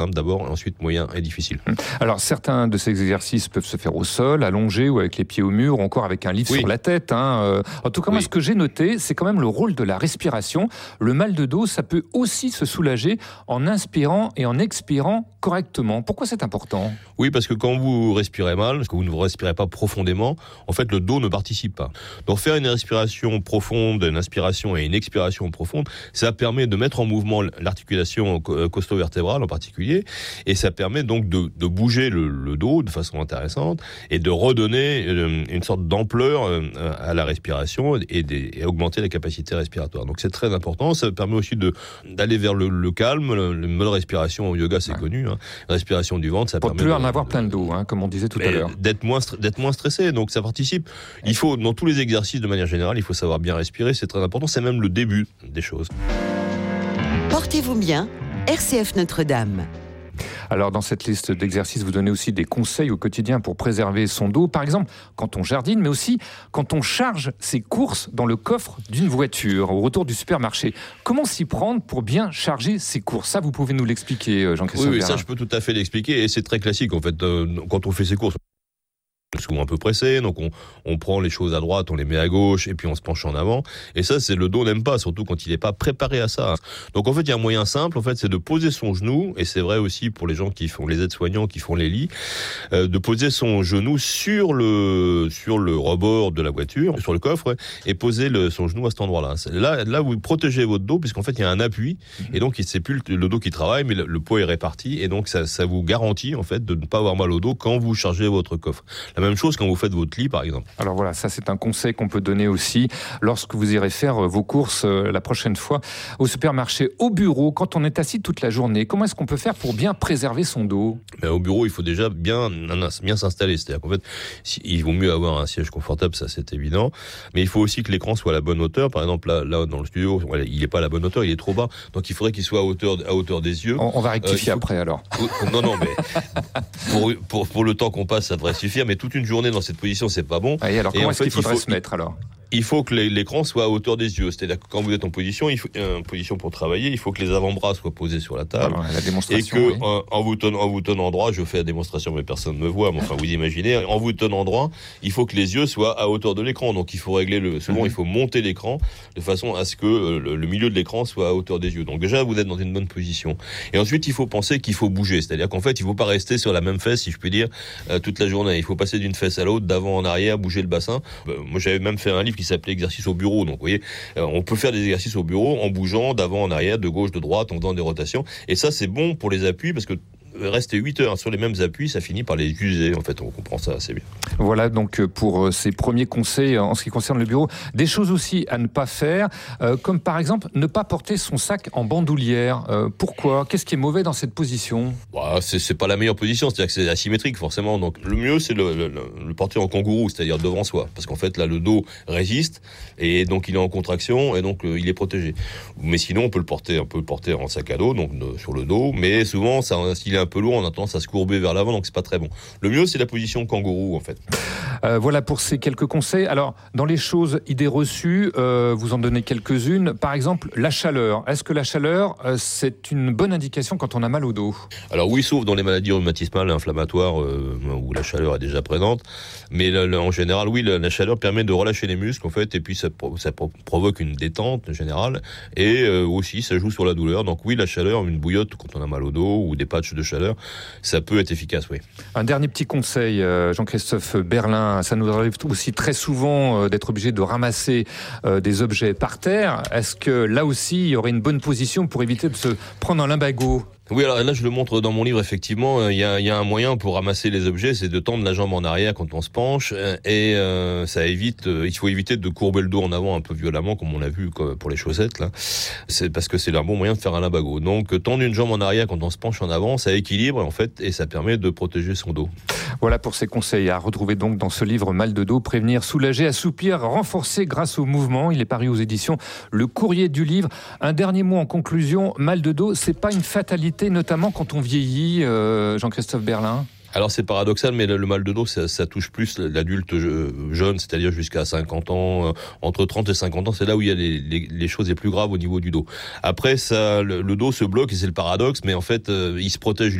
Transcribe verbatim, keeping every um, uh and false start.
d'abord, ensuite moyen et difficile. Alors certains de ces exercices peuvent se faire au sol, allongé ou avec les pieds au mur, ou encore avec un livre oui. sur la tête. Hein. En tout cas, oui. moi, ce que j'ai noté, c'est quand même le rôle de la respiration. Le mal de dos, ça peut aussi se soulager en inspirant et en expirant correctement. Pourquoi c'est important ? Oui, parce que quand vous respirez mal, que vous ne respirez pas profondément, en fait, le dos ne participe pas. Donc faire une respiration profonde, une inspiration et une expiration profonde, ça permet de mettre en mouvement l'articulation costo-vertébrale en particulier, et ça permet donc de, de bouger le, le dos de façon intéressante et de redonner une, une sorte d'ampleur à la respiration et, des, et augmenter la capacité respiratoire. Donc c'est très important. Ça permet aussi de, d'aller vers le, le calme. Le, le mode respiration au yoga, c'est ouais. connu. Hein. La respiration du ventre, ça Pour permet... Pour plus de, en avoir plein de dos, hein, comme on disait tout à l'heure. D'être moins, d'être moins stressé, donc ça participe. Il faut, dans tous les exercices de manière générale, il faut savoir bien respirer, c'est très important. C'est même le début des choses. Portez-vous bien, R C F Notre-Dame. Alors, dans cette liste d'exercices, vous donnez aussi des conseils au quotidien pour préserver son dos. Par exemple, quand on jardine, mais aussi quand on charge ses courses dans le coffre d'une voiture au retour du supermarché. Comment s'y prendre pour bien charger ses courses ? Ça, vous pouvez nous l'expliquer, Jean-Christophe Oui, oui, Berlin. ça, je peux tout à fait l'expliquer. Et c'est très classique, en fait. Euh, quand on fait ses courses, souvent un peu pressé, donc on, on prend les choses à droite, on les met à gauche, et puis on se penche en avant. Et ça, c'est le dos n'aime pas, surtout quand il n'est pas préparé à ça. Donc en fait, il y a un moyen simple, en fait, c'est de poser son genou, et c'est vrai aussi pour les gens qui font les aides-soignants, qui font les lits, euh, de poser son genou sur le sur le rebord de la voiture, sur le coffre, ouais, et poser le, son genou à cet endroit-là. Là, là, vous protégez votre dos, puisqu'en fait, il y a un appui, et donc c'est plus le, le dos qui travaille, mais le, le poids est réparti, et donc ça, ça vous garantit en fait de ne pas avoir mal au dos quand vous chargez votre coffre. La même chose quand vous faites votre lit, par exemple. Alors voilà, ça c'est un conseil qu'on peut donner aussi lorsque vous irez faire vos courses euh, la prochaine fois au supermarché. Au bureau, quand on est assis toute la journée, comment est-ce qu'on peut faire pour bien préserver son dos ? Mais au bureau, il faut déjà bien, bien s'installer. C'est-à-dire qu'en fait, il vaut mieux avoir un siège confortable, ça c'est évident. Mais il faut aussi que l'écran soit à la bonne hauteur. Par exemple, là, là dans le studio, il n'est pas à la bonne hauteur, il est trop bas. Donc il faudrait qu'il soit à hauteur, à hauteur des yeux. On, on va rectifier euh, faut... après alors. Non, non, mais pour, pour, pour le temps qu'on passe, ça devrait suffire. Mais toute une journée dans cette position, c'est pas bon. Oui, alors comment est-ce fait, qu'il faudrait faut, se mettre alors ? Il faut que l'écran soit à hauteur des yeux. C'est-à-dire que quand vous êtes en position, il faut, en position pour travailler, il faut que les avant-bras soient posés sur la table. Alors, la démonstration, et que, oui. en, en, vous tenant, en vous tenant droit, je fais la démonstration, mais personne ne me voit, mais enfin, vous imaginez, en vous tenant droit, il faut que les yeux soient à hauteur de l'écran. Donc, il faut régler le, souvent, mm-hmm. il faut monter l'écran de façon à ce que euh, le, le milieu de l'écran soit à hauteur des yeux. Donc, déjà, vous êtes dans une bonne position. Et ensuite, il faut penser qu'il faut bouger. C'est-à-dire qu'en fait, il ne faut pas rester sur la même fesse, si je puis dire, euh, toute la journée. Il faut passer d'une fesse à l'autre, d'avant en arrière, bouger le bassin. Euh, moi, j'avais même fait un livre qui s'appelait Exercice au bureau. Donc, vous voyez, euh, on peut faire des exercices au bureau en bougeant d'avant en arrière, de gauche, de droite, en faisant des rotations. Et ça, c'est bon pour les appuis parce que rester huit heures sur les mêmes appuis, ça finit par les user. En fait, on comprend ça assez bien. Voilà donc pour ces premiers conseils en ce qui concerne le bureau. Des choses aussi à ne pas faire, euh, comme par exemple ne pas porter son sac en bandoulière. Euh, pourquoi ? Qu'est-ce qui est mauvais dans cette position ? Bah, c'est, c'est pas la meilleure position, c'est-à-dire que c'est asymétrique forcément. Donc le mieux, c'est le, le, le porter en kangourou, c'est-à-dire devant soi, parce qu'en fait là, le dos résiste et donc il est en contraction et donc euh, il est protégé. Mais sinon, on peut le porter, on peut le porter en sac à dos, donc de, sur le dos. Mais souvent, ça, s'il est un peu lourd, on a tendance à se courber vers l'avant, donc c'est pas très bon. Le mieux, c'est la position kangourou, en fait. Euh, voilà pour ces quelques conseils. Alors, dans les choses, idées reçues, euh, vous en donnez quelques-unes. Par exemple, la chaleur. Est-ce que la chaleur, euh, c'est une bonne indication quand on a mal au dos ? Alors oui, sauf dans les maladies rhumatismales, inflammatoires, euh, où la chaleur est déjà présente. Mais là, là, en général, oui, la, la chaleur permet de relâcher les muscles, en fait, et puis ça, ça provoque une détente générale. Et euh, aussi, ça joue sur la douleur. Donc oui, la chaleur, une bouillotte quand on a mal au dos, ou des patchs de chaleur, ça peut être efficace, oui. Un dernier petit conseil, euh, Jean-Christophe Berlin, ça nous arrive aussi très souvent euh, d'être obligé de ramasser euh, des objets par terre. Est-ce que là aussi, il y aurait une bonne position pour éviter de se prendre un lumbago ? Oui, alors là, je le montre dans mon livre, effectivement, il y a, il y a un moyen pour ramasser les objets, c'est de tendre la jambe en arrière quand on se penche, et euh, ça évite, euh, il faut éviter de courber le dos en avant un peu violemment, comme on l'a vu pour les chaussettes, là. C'est parce que c'est un bon moyen de faire un lumbago. Donc, tendre une jambe en arrière quand on se penche en avant, ça équilibre, en fait, et ça permet de protéger son dos. Voilà pour ces conseils à retrouver donc dans ce livre Mal de dos, prévenir, soulager, assouplir, renforcer grâce au mouvement. Il est paru aux éditions Le Courrier du Livre. Un dernier mot en conclusion, mal de dos, c'est pas une fatalité, notamment quand on vieillit, euh, Jean-Christophe Berlin ? Alors c'est paradoxal, mais le, le mal de dos, ça, ça touche plus l'adulte jeune, c'est-à-dire jusqu'à cinquante ans, euh, entre trente et cinquante ans, c'est là où il y a les, les, les choses les plus graves au niveau du dos. Après, ça, le, le dos se bloque et c'est le paradoxe, mais en fait, euh, il se protège